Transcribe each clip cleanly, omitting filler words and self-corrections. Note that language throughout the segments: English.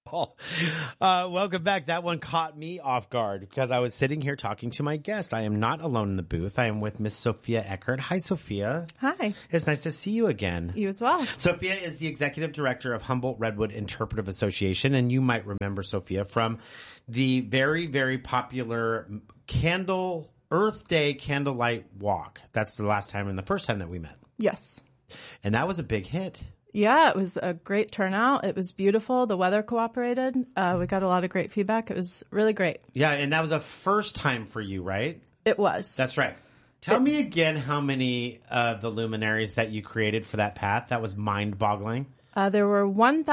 Welcome back. That one caught me off guard because I was sitting here talking to my guest. I am not alone in the booth. I am with Miss Sophia Eckert. Hi, Sophia. Hi. It's nice to see you again. You as well. Sophia is the executive director of Humboldt Redwood Interpretive Association, and you might remember Sophia from the very, very popular Earth Day Candlelight Walk. That's the last time and the first time that we met. Yes. And that was a big hit. Yeah, it was a great turnout. It was beautiful. The weather cooperated. We got a lot of great feedback. It was really great. Yeah, and that was a first time for you, right? It was. That's right. Tell me again how many of the luminaries that you created for that path. That was mind-boggling. There were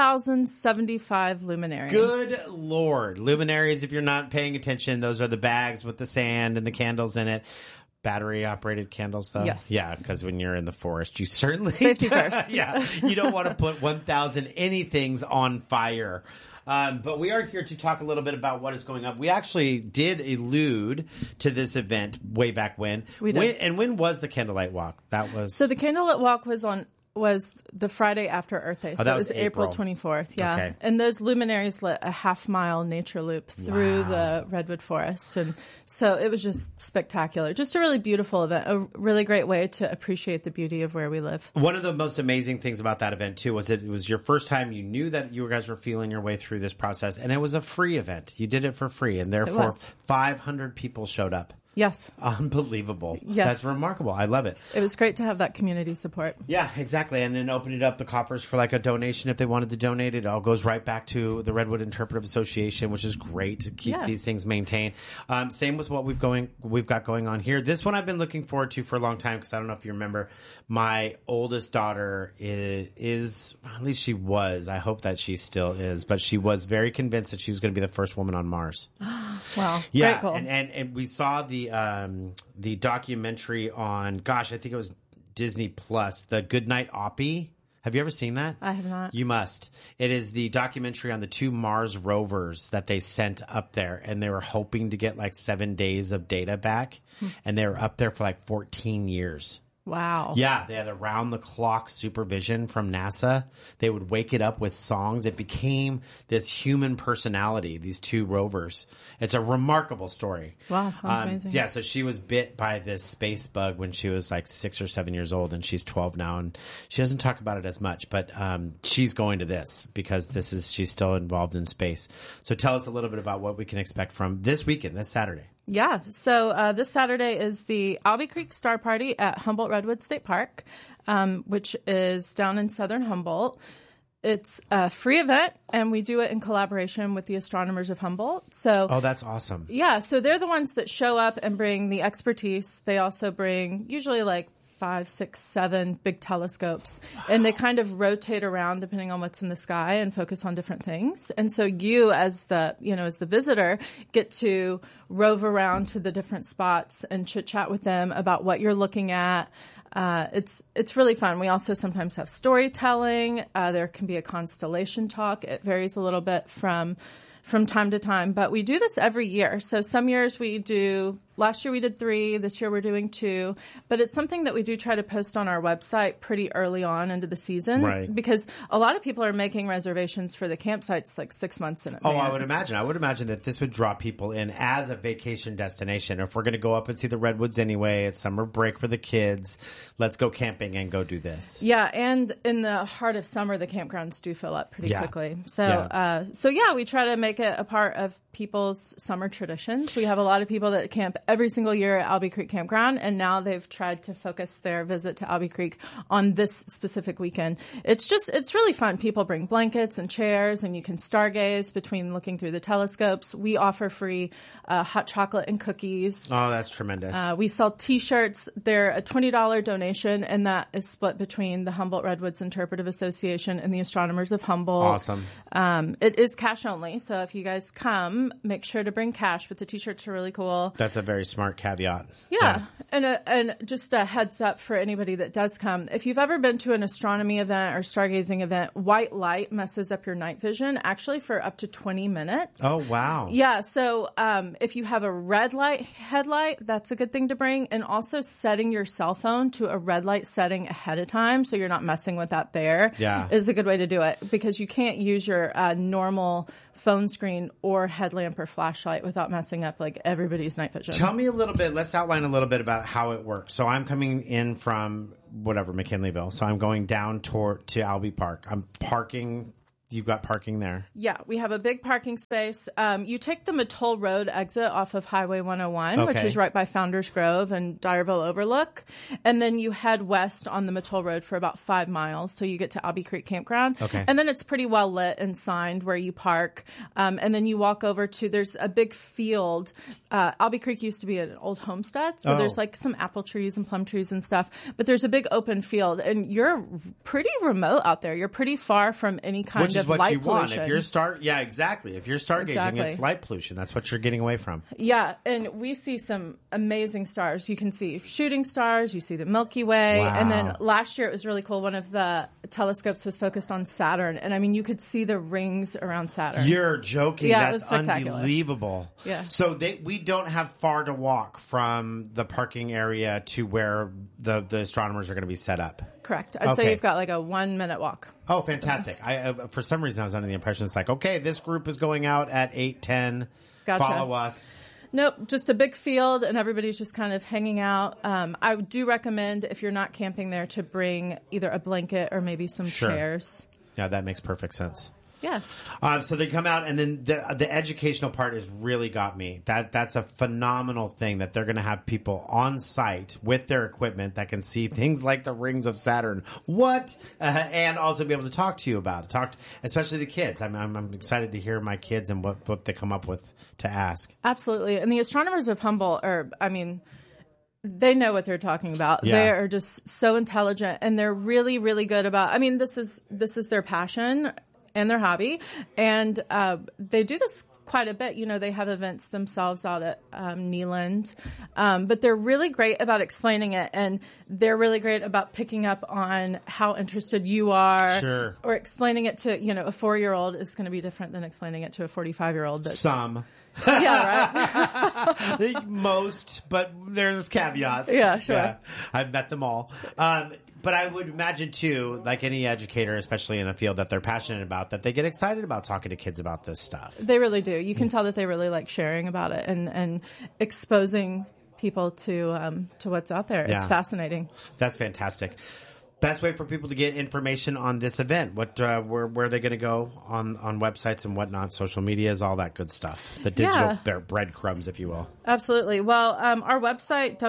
1,075 luminaries. Good Lord. Luminaries, if you're not paying attention, those are the bags with the sand and the candles in it. Battery-operated candles, though? Yes. Yeah, because when you're in the forest, you certainly... Safety first. Yeah, you don't want to put 1,000 anythings on fire. But we are here to talk a little bit about what is going on. We actually did allude to this event way back when. We did. When was the Candlelight Walk? That was... So the Candlelight Walk was the Friday after Earth Day. So that it was April 24th. Yeah. Okay. And those luminaries lit a half-mile nature loop through the redwood forest. And so it was just spectacular. Just a really beautiful event. A really great way to appreciate the beauty of where we live. One of the most amazing things about that event, too, was it was your first time you knew that you guys were feeling your way through this process. And it was a free event. You did it for free. And therefore, 500 people showed up. Yes. Unbelievable. Yes. That's remarkable. I love it. It was great to have that community support. Yeah, exactly. And then opening up the coffers for like a donation if they wanted to donate. It all goes right back to the Redwood Interpretive Association, which is great to keep these things maintained. Same with what we've got going on here. This one I've been looking forward to for a long time because I don't know if you remember, my oldest daughter is at least she was. I hope that she still is, but she was very convinced that she was going to be the first woman on Mars. Wow. Yeah. Great goal. And we saw the documentary on, I think it was Disney Plus, the Goodnight Oppie. Have you ever seen that? I have not. You must. It is the documentary on the 2 Mars rovers that they sent up there, and they were hoping to get like 7 days of data back, and they were up there for like 14 years. Wow. Yeah, they had around-the-clock supervision from NASA. They would wake it up with songs. It became this human personality, these 2 rovers. It's a remarkable story. Wow, sounds amazing. Yeah, so she was bit by this space bug when she was like 6 or 7 years old, and she's 12 now, and she doesn't talk about it as much, but she's going to this because she's still involved in space. So tell us a little bit about what we can expect from this weekend, this Saturday. Yeah. So this Saturday is the Albee Creek Star Party at Humboldt Redwood State Park, which is down in southern Humboldt. It's a free event, and we do it in collaboration with the Astronomers of Humboldt. Oh, that's awesome. Yeah. So they're the ones that show up and bring the expertise. They also bring usually like 5, 6, 7 big telescopes, and they kind of rotate around depending on what's in the sky and focus on different things. And so you, as the visitor, get to rove around to the different spots and chit chat with them about what you're looking at. It's really fun. We also sometimes have storytelling. There can be a constellation talk. It varies a little bit from time to time, but we do this every year. So some years last year we did 3, this year we're doing 2, but it's something that we do try to post on our website pretty early on into the season. Right. Because a lot of people are making reservations for the campsites like 6 months in advance. Oh, I would imagine that this would draw people in as a vacation destination. If we're going to go up and see the redwoods anyway, it's summer break for the kids, let's go camping and go do this. Yeah, and in the heart of summer, the campgrounds do fill up pretty quickly. So we try to make it a part of people's summer traditions. We have a lot of people that camp every single year at Albee Creek Campground, and now they've tried to focus their visit to Albee Creek on this specific weekend. It's really fun. People bring blankets and chairs, and you can stargaze between looking through the telescopes. We offer free hot chocolate and cookies. Oh, that's tremendous. We sell T-shirts. They're a $20 donation, and that is split between the Humboldt Redwoods Interpretive Association and the Astronomers of Humboldt. Awesome. It is cash only, so if you guys come, make sure to bring cash, but the T-shirts are really cool. That's a very very smart caveat. Yeah. And just a heads up for anybody that does come. If you've ever been to an astronomy event or stargazing event, white light messes up your night vision actually for up to 20 minutes. Oh, wow. Yeah. So if you have a red light headlight, that's a good thing to bring. And also setting your cell phone to a red light setting ahead of time so you're not messing with that there is a good way to do it, because you can't use your normal phone screen or headlamp or flashlight without messing up like everybody's night vision. Tell me a little bit, let's outline a little bit about how it works. So I'm coming in from McKinleyville. So I'm going down to Albee Park. I'm parking. You've got parking there. Yeah, we have a big parking space. You take the Matoll Road exit off of Highway 101, which is right by Founders Grove and Dyerville Overlook. And then you head west on the Matoll Road for about 5 miles till you get to Albee Creek Campground. Okay. And then it's pretty well lit and signed where you park. And then you walk over to, there's a big field. Albee Creek used to be an old homestead. So there's like some apple trees and plum trees and stuff. But there's a big open field. And you're pretty remote out there. You're pretty far from any kind of what light you want. pollution. If you're exactly. If you're stargazing, it's light pollution. That's what you're getting away from. Yeah, and we see some amazing stars. You can see shooting stars. You see the Milky Way. Wow. And then last year it was really cool. One of the telescopes was focused on Saturn, and I mean you could see the rings around Saturn. You're joking. Yeah, That's it was spectacular. Unbelievable. Yeah. So we don't have far to walk from the parking area to where the astronomers are going to be set up. Correct. I'd say you've got like a 1-minute walk. Oh, fantastic. I for some reason I was under the impression it's like, okay, this group is going out at 8:10. Gotcha. Follow us. Nope, just a big field and everybody's just kind of hanging out. I do recommend, if you're not camping there, to bring either a blanket or maybe some chairs. Yeah, that makes perfect sense. Yeah. So they come out, and then the educational part has really got me. That's a phenomenal thing that they're going to have people on site with their equipment that can see things like the rings of Saturn. And also be able to talk to you about it. Especially the kids. I'm excited to hear my kids and what they come up with to ask. Absolutely. And the astronomers of Humboldt they know what they're talking about. Yeah. They are just so intelligent, and they're really, really good about, this is their passion and their hobby, and they do this quite a bit. They have events themselves out at Neeland, but they're really great about explaining it, and they're really great about picking up on how interested you are. Sure. Or explaining it to, a 4-year-old is going to be different than explaining it to a 45-year-old. Some. Yeah, right. Most, but there's caveats. Yeah, sure. Yeah, I've met them all. But I would imagine, too, like any educator, especially in a field that they're passionate about, that they get excited about talking to kids about this stuff. They really do. You can tell that they really like sharing about it and exposing people to what's out there. It's fascinating. That's fantastic. Best way for people to get information on this event? Where are they going to go on websites and whatnot, social medias, all that good stuff? The digital breadcrumbs, if you will. Absolutely. Well, our website,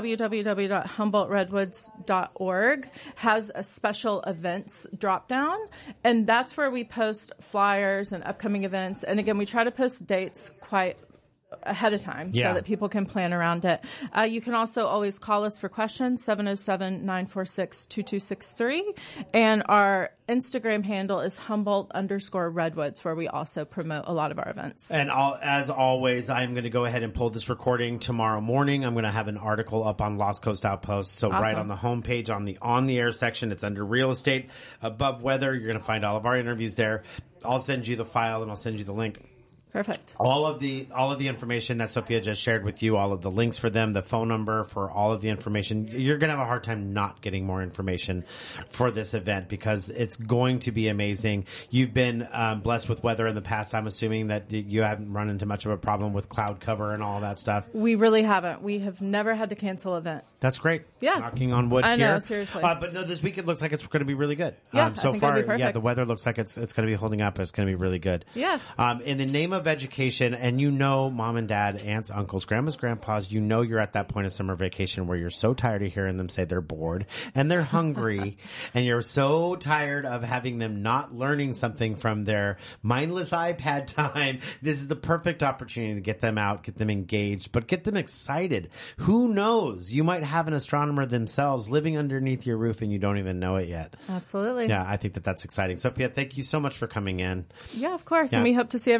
www.humboldtredwoods.org, has a special events drop-down, and that's where we post flyers and upcoming events. And again, we try to post dates quite ahead of time so that people can plan around it. You can also always call us for questions, 707-946-2263. And our Instagram handle is Humboldt_Redwoods, where we also promote a lot of our events. And as always, I'm going to go ahead and pull this recording tomorrow morning. I'm going to have an article up on Lost Coast Outpost. So right on the homepage, on the air section, it's under real estate, above weather. You're going to find all of our interviews there. I'll send you the file and I'll send you the link. Perfect. All of the information that Sophia just shared with you, all of the links for them, the phone number for all of the information. You're going to have a hard time not getting more information for this event because it's going to be amazing. You've been blessed with weather in the past. I'm assuming that you haven't run into much of a problem with cloud cover and all that stuff. We really haven't. We have never had to cancel an event. That's great. Yeah. Knocking on wood here. I know, seriously. But no, this week it looks like it's going to be really good. Yeah, so I think far, it'll be perfect. the weather looks like it's going to be holding up. It's going to be really good. Yeah. In the name of education, and mom and dad, aunts, uncles, grandmas, grandpas, you're at that point of summer vacation where you're so tired of hearing them say they're bored and they're hungry and you're so tired of having them not learning something from their mindless iPad time. This is the perfect opportunity to get them out, get them engaged, but get them excited. Who knows? You might have an astronomer themselves living underneath your roof and you don't even know it yet. Absolutely. Yeah, I think that's exciting. Sophia, thank you so much for coming in. Yeah, of course. Yeah. And we hope to see everybody there.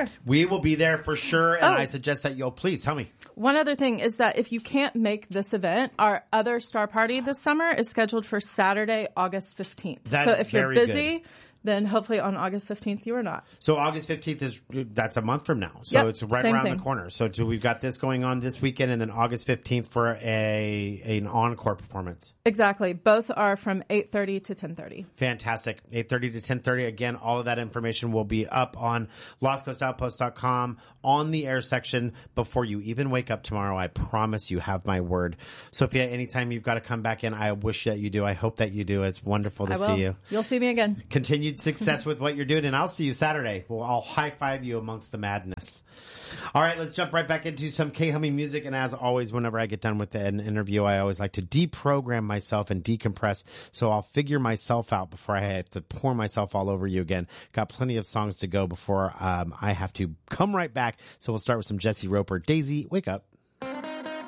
there. We will be there for sure, and I suggest that you'll please tell me. One other thing is that if you can't make this event, our other Star Party this summer is scheduled for Saturday, August 15th. So if you're busy, then hopefully on August 15th you are not. So August 15th that's a month from now. So it's right around the corner. So we've got this going on this weekend, and then August 15th for an encore performance. Exactly. Both are from 8:30 to 10:30. Fantastic. 8:30 to 10:30. Again, all of that information will be up on lostcoastoutpost.com on the air section before you even wake up tomorrow. I promise you have my word. Sophia, anytime you've got to come back in, I wish that you do. I hope that you do. It's wonderful to see you. You'll see me again. Continued success with what you're doing, and I'll see you Saturday. Well, I'll high-five you amongst the madness. All right, let's jump right back into some K-Humming music, and as always, whenever I get done with an interview, I always like to deprogram myself and decompress, so I'll figure myself out before I have to pour myself all over you again. Got plenty of songs to go before I have to come right back, so we'll start with some Jesse Roper. Daisy, wake up.